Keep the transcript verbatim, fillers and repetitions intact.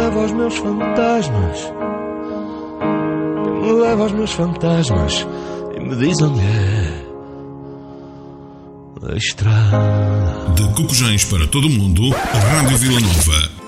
leva aos meus fantasmas, quem me leva aos meus fantasmas e me diz onde é a estrada. De Cocujães para todo o mundo, Rádio Vila Nova.